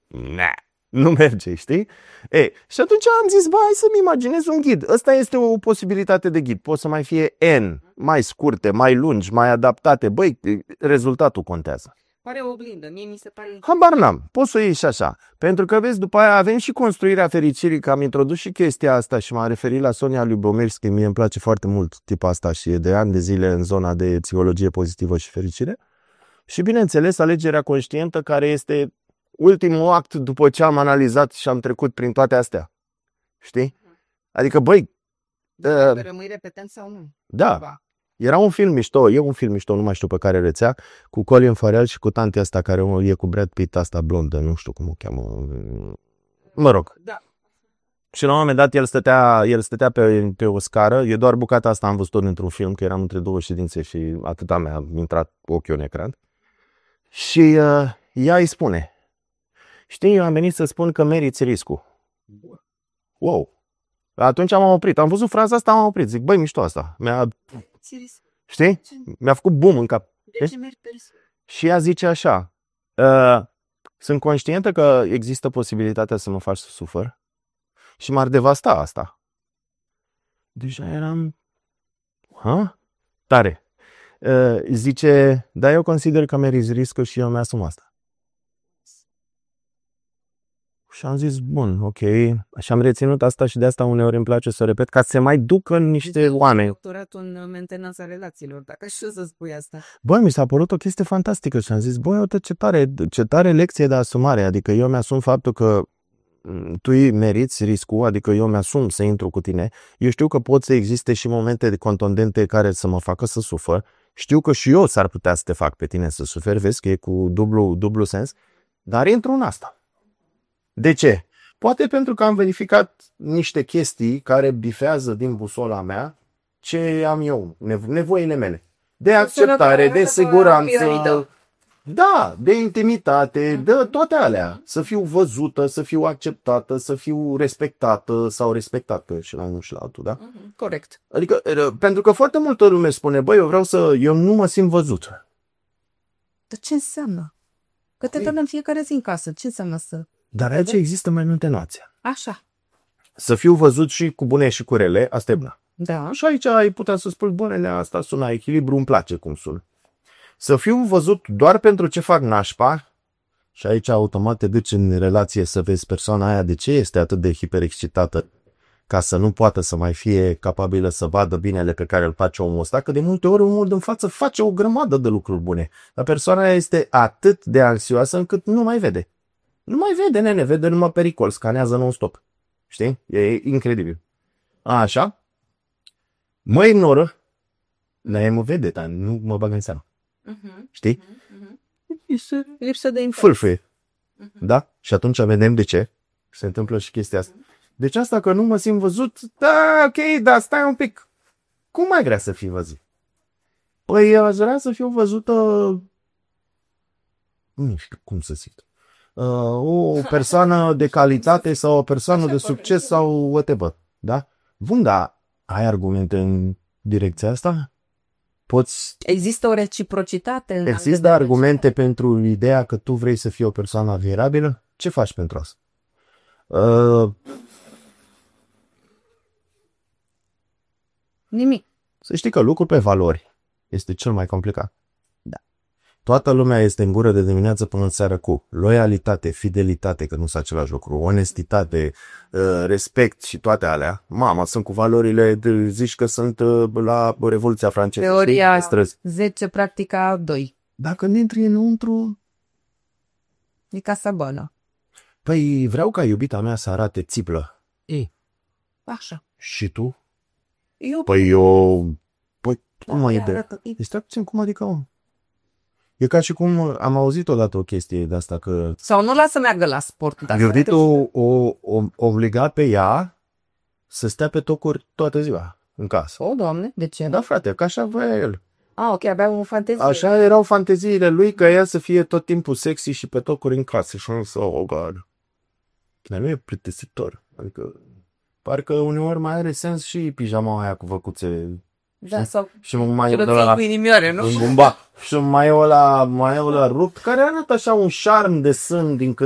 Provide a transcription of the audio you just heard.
Nu merge, știi? Și atunci am zis, hai să-mi imaginez un ghid. Ăsta este o posibilitate de ghid. Pot să mai fie N, mai scurte, mai lungi, mai adaptate. Băi, rezultatul contează. Pare o oglindă, mie mi se pare... Habar n-am, poți să o iei și așa. Pentru că, vezi, după aia avem și construirea fericirii, că am introdus și chestia asta și m-am referit la Sonia Lyubomirsky, mie îmi place foarte mult tipul asta și e de ani de zile în zona de psihologie pozitivă și fericire. Și, bineînțeles, alegerea conștientă, care este ultimul act după ce am analizat și am trecut prin toate astea. Știi? Adică, băi... rămâi repetent sau nu? Da. Era un film mișto, nu mai știu pe care rețea, cu Colin Farrell și cu tantea asta care e cu Brad Pitt, asta blondă, nu știu cum o cheamă. Mă rog. Da. Și la un moment dat el stătea pe o scară, e doar bucata asta am văzut-o dintr-un film, că eram între două ședințe și atâta mi-a intrat ochiul în ecran. Și ea îi spune, știi, eu am venit să spun că meriți riscul. Wow. Atunci m-am oprit, am văzut fraza asta, m-am oprit, zic, băi, mișto asta. Știi? Mi-a făcut boom în cap. De ce mergi pe risc? Și ea zice așa, sunt conștientă că există posibilitatea să mă faci să sufăr și m-ar devasta asta. Deja eram... Tare. Zice, dar eu consider că meriți riscul și eu mi-asum asta. Și am zis, bun, ok. Și am reținut asta și de asta uneori îmi place să repet, ca să se mai ducă niște oameni. Doctoratul în mentenanța relațiilor, dacă știu să spui asta. Băi, mi s-a părut o chestie fantastică și am zis, băi, uite ce tare lecție de asumare. Adică eu mi-asum faptul că tu meriți riscul, adică eu mi-asum să intru cu tine. Eu știu că pot să existe și momente contundente care să mă facă să sufăr. Știu că și eu s-ar putea să te fac pe tine să suferi, vezi că e cu dublu sens, dar intru în asta. De ce? Poate pentru că am verificat niște chestii care bifează din busola mea ce am eu, nevoile mele. De acceptare, de siguranță, da, de intimitate, de toate alea. Să fiu văzută, să fiu acceptată, să fiu respectată sau respectată și la unul și la altul, da? Corect. Adică, pentru că foarte multă lume spune, băi, eu nu mă simt văzut. Dar ce înseamnă? Că te dăm în fiecare zi în casă, ce înseamnă să... Dar aici există mai multe nuanțe. Așa. Să fiu văzut și cu bune și cu rele, asta e bună. Da. Și aici ai putea să spui, bunele, asta sună echilibru, îmi place cum sună. Să fiu văzut doar pentru ce fac nașpa, și aici automat te duci în relație să vezi persoana aia de ce este atât de hiperexcitată, ca să nu poată să mai fie capabilă să vadă binele pe care îl face omul ăsta, că de multe ori omul din față face o grămadă de lucruri bune. Dar persoana aia este atât de anxioasă încât nu mai vede. Nu mai vede, nene, vede numai pericol, scanează non-stop. Știi? E incredibil. Așa. Mă ignoră, dar mă vede, dar nu mă bag în seamă. Știi? Lipsă de interes. Fâlfâie. Da? Și atunci vedem de ce se întâmplă și chestia asta. Deci asta că nu mă simt văzut, da, ok, dar stai un pic. Cum mai vrea să fii văzut? Păi aș vrea să fiu văzută, nu știu cum să zic, o persoană de calitate sau o persoană de succes sau whatever. Da? Bun, dar ai argumente în direcția asta? Există o reciprocitate? Există argumente pentru ideea că tu vrei să fii o persoană admirabilă? Ce faci pentru asta? Nimic. Să știi că lucrul pe valori este cel mai complicat. Da. Toată lumea este în gură de dimineață până în seară cu loialitate, fidelitate, că nu sunt același lucru, onestitate, respect și toate alea. Mama, sunt cu valorile, zici că sunt la Revoluția Franceză. Teoria 10, practica 2. Dacă ne intri înăuntru... E casa bună. Păi vreau ca iubita mea să arate țiplă. Așa. Și tu? Eu... Păi cum e de... Stai puțin, cum adică, om? E ca și cum am auzit odată o chestie de asta că... Sau nu lasă meargă la sport. Iubitul o obliga pe ea să stea pe tocuri toată ziua în casă. O, Doamne, de ce? Da, frate, că așa voia el. Ok, avea o fantezie. Așa erau fanteziile lui, că ea să fie tot timpul sexy și pe tocuri în casă. Și am zis, oh, God. Dar nu e plictisitor. Adică, parcă uneori mai are sens și pijama aia cu văcuțe. Da, sau și mai cu inimioare, nu? În bumba. Și mai e ăla rupt, care arată așa un șarm de sân din